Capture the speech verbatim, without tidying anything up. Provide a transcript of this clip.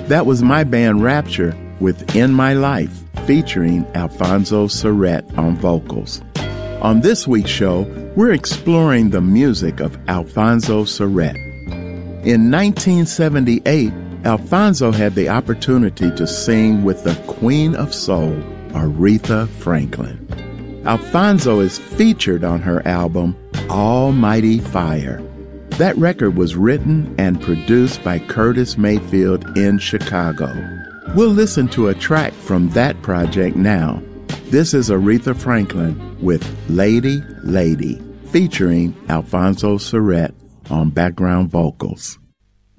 That was my band Rapture with In My Life, featuring Alfonso Surrett on vocals. On this week's show, we're exploring the music of Alfonso Surrett. In nineteen seventy-eight, Alfonso had the opportunity to sing with the Queen of Soul, Aretha Franklin. Alfonso is featured on her album, Almighty Fire. That record was written and produced by Curtis Mayfield in Chicago. We'll listen to a track from that project now. This is Aretha Franklin with Lady, Lady, featuring Alfonso Surrett on background vocals.